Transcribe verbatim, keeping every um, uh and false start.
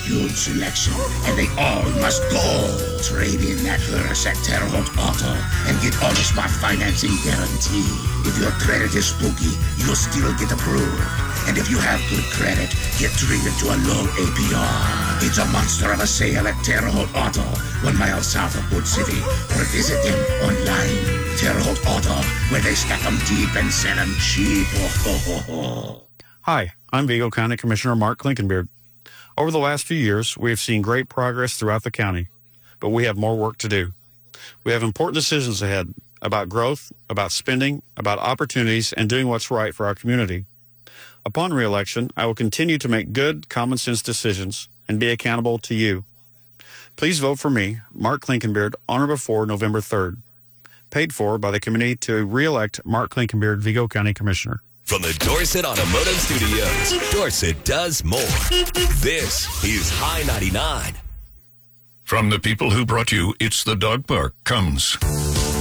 huge selection, and they all must go. Trade in that Urus at Terre Haute Auto and get on-the-spot financing guarantee. If your credit is spooky, you'll still get approved. And if you have good credit, get treated to a low A P R. It's a monster of a sale at Terre Haute Auto, one mile south of Wood City. Or visit them online. Terre Haute Auto, where they stack them deep and sell them cheap. Oh, ho, ho, ho. Hi, I'm Vigo County Commissioner Mark Klinkenbeard. Over the last few years, we have seen great progress throughout the county, but we have more work to do. We have important decisions ahead about growth, about spending, about opportunities, and doing what's right for our community. Upon re-election, I will continue to make good, common-sense decisions and be accountable to you. Please vote for me, Mark Klinkenbeard, on or before November third. Paid for by the committee to re-elect Mark Klinkenbeard, Vigo County Commissioner. From the Dorset Automotive Studios, Dorset does more. This is High ninety-nine. From the people who brought you It's the Dog Park comes